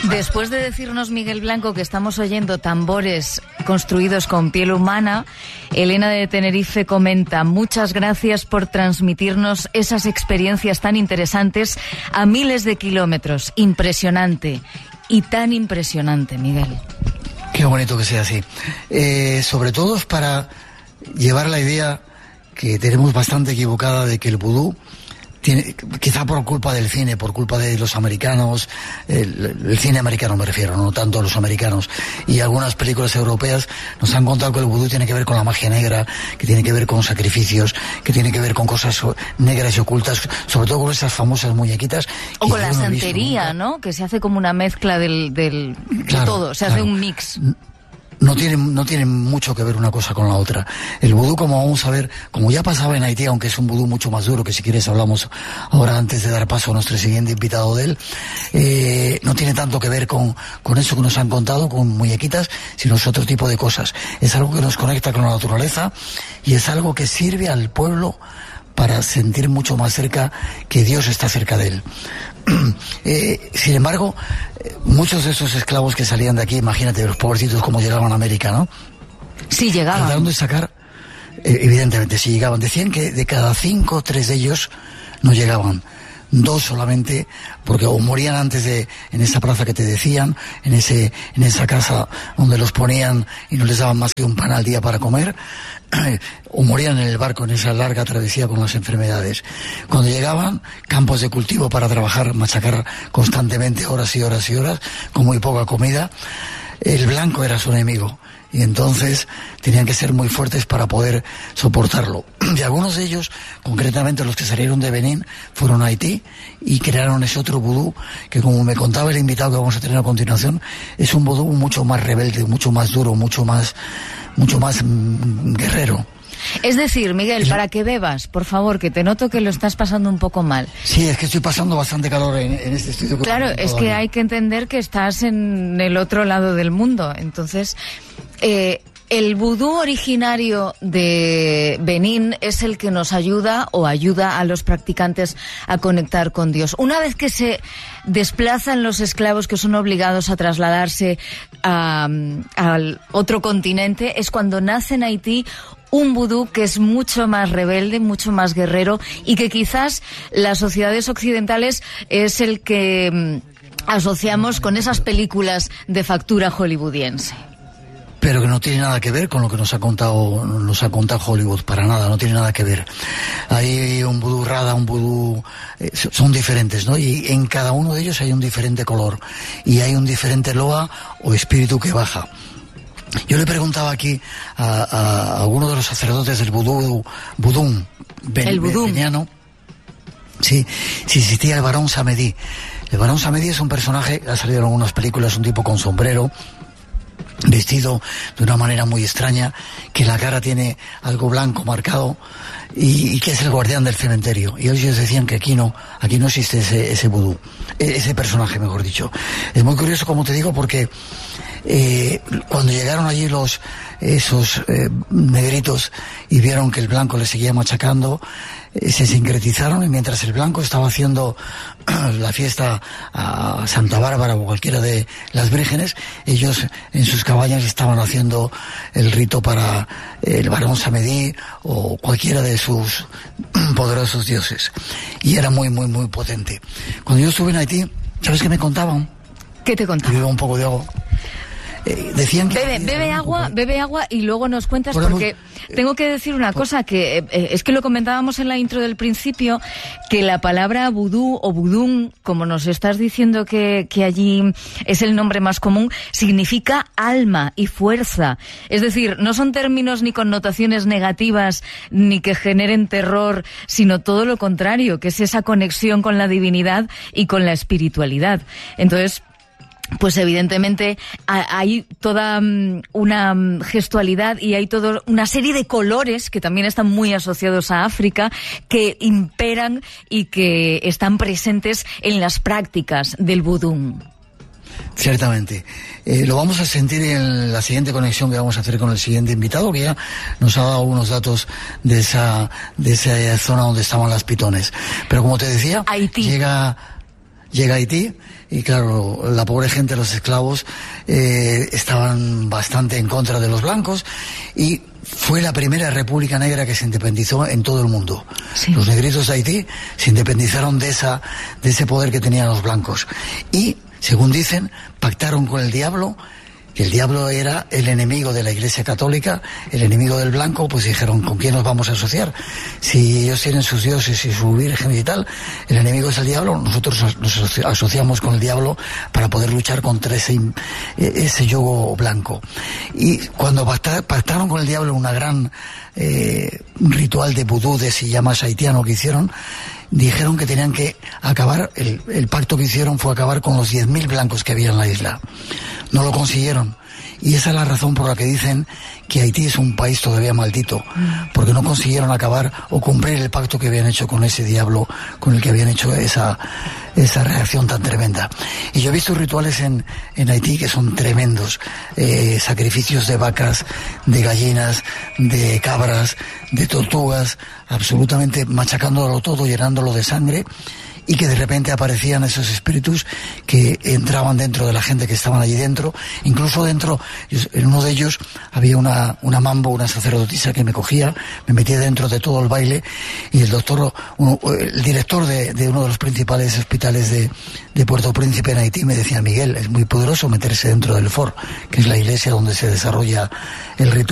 Después de decirnos, Miguel Blanco, que estamos oyendo tambores construidos con piel humana, Elena de Tenerife comenta: muchas gracias por transmitirnos esas experiencias tan interesantes a miles de kilómetros. Impresionante. Y tan impresionante, Miguel. Qué bonito que sea así. Sobre todo es para llevar la idea que tenemos bastante equivocada de que el vudú tiene, quizá por culpa del cine, por culpa de los americanos, el cine americano me refiero, no tanto a los americanos, y algunas películas europeas nos han contado que el vudú tiene que ver con la magia negra, que tiene que ver con sacrificios, que tiene que ver con cosas negras y ocultas, sobre todo con esas famosas muñequitas. O con la santería, ¿no? Que se hace como una mezcla de todo, se hace un mix. No tiene mucho que ver una cosa con la otra. El vudú, como vamos a ver, como ya pasaba en Haití, aunque es un vudú mucho más duro, que si quieres hablamos ahora antes de dar paso a nuestro siguiente invitado de él, no tiene tanto que ver con eso que nos han contado, con muñequitas, sino es otro tipo de cosas. Es algo que nos conecta con la naturaleza y es algo que sirve al pueblo para sentir mucho más cerca que Dios está cerca de él. Sin embargo, muchos de esos esclavos que salían de aquí, imagínate, los pobrecitos cómo llegaban a América, ¿no? Sí, llegaban. Trataron de sacar, evidentemente, sí llegaban. Decían que de cada 5, 3 de ellos no llegaban. 2 solamente, porque o morían antes en esa plaza que te decían, en esa casa donde los ponían y no les daban más que un pan al día para comer, o morían en el barco en esa larga travesía con las enfermedades. Cuando llegaban, campos de cultivo para trabajar, machacar constantemente horas y horas y horas, con muy poca comida. El blanco era su enemigo. Y entonces tenían que ser muy fuertes para poder soportarlo. Y algunos de ellos, concretamente los que salieron de Benín, fueron a Haití y crearon ese otro vudú que, como me contaba el invitado que vamos a tener a continuación, es un vudú mucho más rebelde, mucho más duro, mucho más guerrero. Es decir, Miguel, para que bebas, por favor, que te noto que lo estás pasando un poco mal. Sí, es que estoy pasando bastante calor en este estudio. Claro, es que hay que entender que estás en el otro lado del mundo. Entonces, el vudú originario de Benín es el que nos ayuda o ayuda a los practicantes a conectar con Dios. Una vez que se desplazan los esclavos que son obligados a trasladarse al otro continente, es cuando nace en Haití un vudú que es mucho más rebelde, mucho más guerrero, y que quizás las sociedades occidentales es el que asociamos con esas películas de factura hollywoodiense. Pero que no tiene nada que ver con lo que nos ha contado Hollywood, para nada, no tiene nada que ver. Hay un vudú rada, un vudú, son diferentes, ¿no? Y en cada uno de ellos hay un diferente color, y hay un diferente loa o espíritu que baja. Yo le preguntaba aquí a alguno de los sacerdotes del vudú beniano, si existía el Barón Samedi. El Barón Samedi es un personaje, ha salido en algunas películas, un tipo con sombrero, vestido de una manera muy extraña, que en la cara tiene algo blanco marcado y que es el guardián del cementerio. Y ellos decían que aquí no existe ese vudú, ese personaje, mejor dicho. Es muy curioso, como te digo, porque cuando llegaron allí esos negritos y vieron que el blanco les seguía machacando, se sincretizaron, y mientras el blanco estaba haciendo la fiesta a Santa Bárbara o cualquiera de las vírgenes, ellos en sus cabañas estaban haciendo el rito para el Barón Samedi o cualquiera de sus poderosos dioses. Y era muy, muy, muy potente. Cuando yo estuve en Haití, ¿sabes qué me contaban? ¿Qué te contaban? Bebo un poco de agua. Decían que bebe agua y luego nos cuentas, porque tengo que decir una cosa, que es que lo comentábamos en la intro del principio, que la palabra vudú o vudún, como nos estás diciendo que allí es el nombre más común, significa alma y fuerza. Es decir, no son términos ni connotaciones negativas ni que generen terror, sino todo lo contrario, que es esa conexión con la divinidad y con la espiritualidad. Entonces, pues evidentemente hay toda una gestualidad y hay toda una serie de colores que también están muy asociados a África, que imperan y que están presentes en las prácticas del vudú. Ciertamente. Lo vamos a sentir en la siguiente conexión que vamos a hacer con el siguiente invitado, que ya nos ha dado unos datos de esa zona donde estaban las pitones. Pero como te decía, Haití. llega a Haití y claro, la pobre gente, los esclavos, estaban bastante en contra de los blancos y fue la primera república negra que se independizó en todo el mundo. Sí. Los negritos de Haití se independizaron de ese poder que tenían los blancos. Y, según dicen, pactaron con el diablo, que el diablo era el enemigo de la Iglesia Católica, el enemigo del blanco, pues dijeron, ¿con quién nos vamos a asociar? Si ellos tienen sus dioses y su virgen y tal, el enemigo es el diablo, nosotros nos asociamos con el diablo para poder luchar contra ese yugo blanco. Y cuando pactaron con el diablo una gran un ritual de vudú, de si llamas haitiano que hicieron, dijeron que tenían que acabar, el pacto que hicieron fue acabar con los 10.000 blancos que había en la isla. No lo consiguieron. Y esa es la razón por la que dicen que Haití es un país todavía maldito, porque no consiguieron acabar o cumplir el pacto que habían hecho con ese diablo, con el que habían hecho esa reacción tan tremenda. Y yo he visto rituales en Haití que son tremendos, sacrificios de vacas, de gallinas, de cabras, de tortugas, absolutamente machacándolo todo, llenándolo de sangre, y que de repente aparecían esos espíritus que entraban dentro de la gente que estaban allí dentro. Incluso dentro, en uno de ellos había una mambo, una sacerdotisa que me cogía, me metía dentro de todo el baile, y el director de uno de los principales hospitales de Puerto Príncipe en Haití me decía, Miguel, es muy poderoso meterse dentro del fort, que es la iglesia donde se desarrolla el ritual.